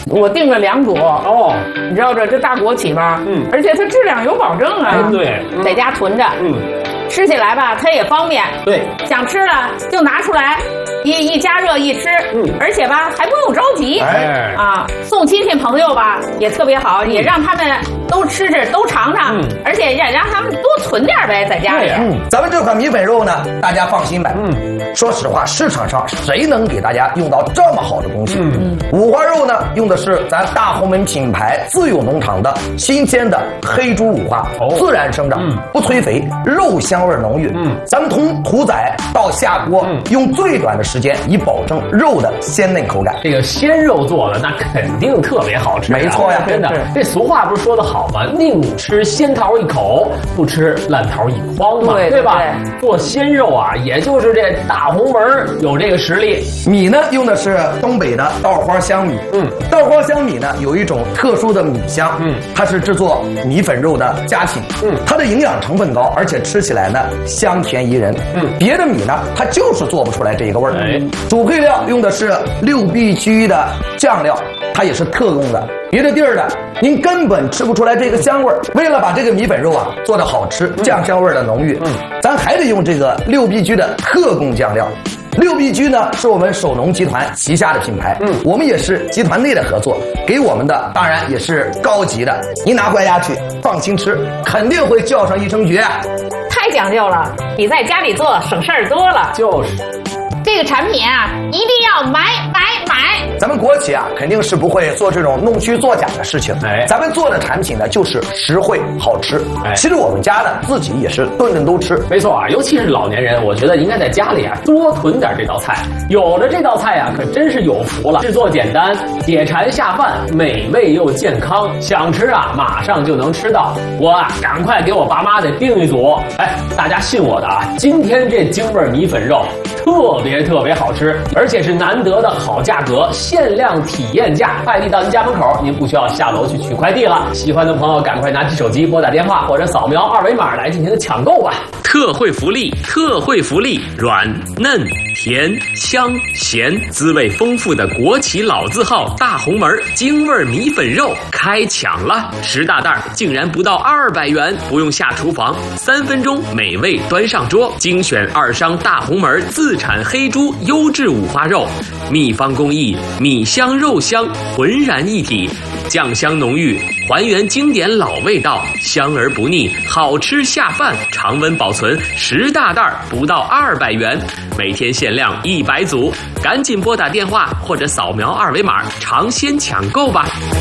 我订了2组哦， 你知道这大国企吧？而且它质量有保证啊。 对， 在家囤着，吃起来吧它也方便。 对， 想吃了就拿出来，一加热一吃，而且吧还不用着急。送亲戚朋友吧也特别好，也让他们都吃吃都尝尝，而且也让他们多存点呗，在家里。 咱们这款米粉肉呢，大家放心买。说实话，市场上谁能给大家用到这么好的东西？五花肉呢，用的是咱大红门品牌自有农场的新鲜的黑猪五花，自然生长，不催肥，肉香味浓郁。咱们从屠宰到下锅，用最短的时间，以保证肉的鲜嫩口感。 这个鲜肉做的那肯定特别好吃， 没错呀， 真的。这俗话不是说得好吗？宁吃鲜桃一口，不吃烂桃一筐嘛，对吧？做鲜肉啊，也就是这大红门有这个实力。 米呢，用的是东北的稻花香米。稻花香米呢，有一种特殊的米香，它是制作米粉肉的佳品。它的营养成分高，而且吃起来呢香甜宜人。别的米呢，它就是做不出来这个味儿。主配料用的是6必居的酱料，它也是特供的。别的地儿的您根本吃不出来这个香味儿。为了把这个米粉肉啊做得好吃，酱香味儿的浓郁，咱还得用这个6必居的特供酱料。6必居呢是我们首农集团旗下的品牌，我们也是集团内的合作，给我们的当然也是高级的，您拿回家去放心吃，肯定会叫上一声绝。 太讲究了，比在家里做省事儿多了。 就是这个产品啊，一定要买。 咱们国企啊，肯定是不会做这种弄虚作假的事情。咱们做的产品呢，就是实惠好吃。其实我们家呢，自己也是顿顿都吃。 没错啊，尤其是老年人，我觉得应该在家里啊多囤点这道菜。有了这道菜啊，可真是有福了。制作简单，解馋下饭，美味又健康，想吃啊马上就能吃到。我啊，赶快给我爸妈得订一组。大家信我的啊，今天这京味米粉肉特别好吃，而且是难得的好价格，限量体验价，快递到您家门口，您不需要下楼去取快递了。喜欢的朋友赶快拿起手机拨打电话或者扫描2维码来进行抢购吧。 特惠福利，软嫩甜香咸，滋味丰富的国企老字号大红门京味米粉肉开抢了，10大袋竟然不到200元，不用下厨房，3分钟美味端上桌。精选2商大红门自产黑猪优质五花肉，秘方工艺，米香肉香浑然一体，酱香浓郁，还原经典老味道，香而不腻，好吃下饭，常温保存，10大袋不到200元，每天限量100组，赶紧拨打电话或者扫描2维码尝鲜抢购吧。